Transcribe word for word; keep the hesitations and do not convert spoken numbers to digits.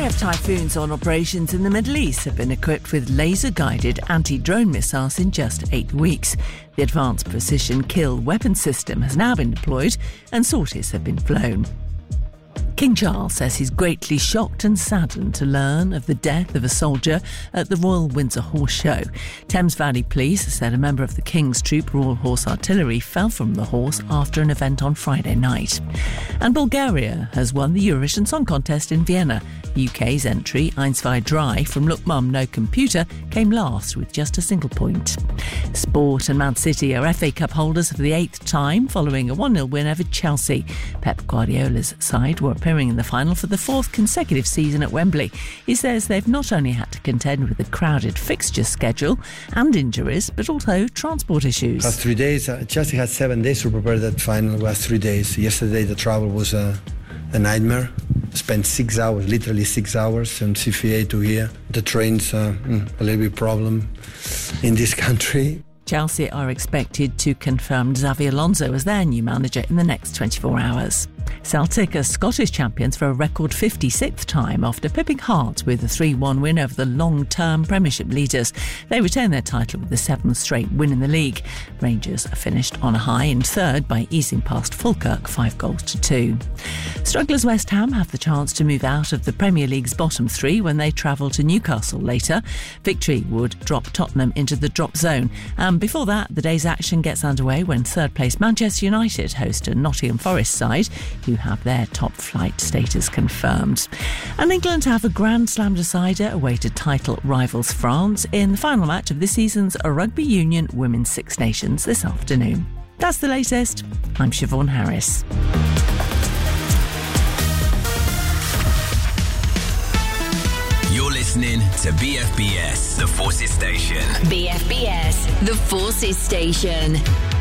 flurry of typhoons on operations in the Middle East have been equipped with laser-guided anti-drone missiles in just eight weeks. The Advanced Precision Kill Weapon System has now been deployed and sorties have been flown. King Charles says he's greatly shocked and saddened to learn of the death of a soldier at the Royal Windsor Horse Show. Thames Valley Police said a member of the King's Troop Royal Horse Artillery fell from the horse after an event on Friday night. And Bulgaria has won the Eurovision Song Contest in Vienna. U K's entry, Eins Zwei Drei, from Look Mum No Computer, came last with just a single point. Sport and Man City are F A Cup holders for the eighth time following a one nil win over Chelsea. Pep Guardiola's side were appearing in the final for the fourth consecutive season at Wembley. He says they've not only had to contend with a crowded fixture schedule and injuries, but also transport issues. Last three days, uh, Chelsea had seven days to prepare that final. Last three days. Yesterday the travel was a, a nightmare. Spent six hours, literally six hours from C F A to here. The train's uh, a little bit problem in this country. Chelsea are expected to confirm Xabi Alonso as their new manager in the next twenty-four hours. Celtic are Scottish champions for a record fifty-sixth time after pipping Hearts with a three one win over the long-term Premiership leaders. They retain their title with the seventh straight win in the league. Rangers are finished on a high in third by easing past Falkirk five goals to two. Strugglers West Ham have the chance to move out of the Premier League's bottom three when they travel to Newcastle later. Victory would drop Tottenham into the drop zone. And before that, the day's action gets underway when third-place Manchester United host a Nottingham Forest side who have their top flight status confirmed. And England have a Grand Slam decider away to title rivals France in the final match of this season's Rugby Union Women's Six Nations this afternoon. That's the latest. I'm Siobhan Harris. You're listening to B F B S, The Forces Station. B F B S, The Forces Station.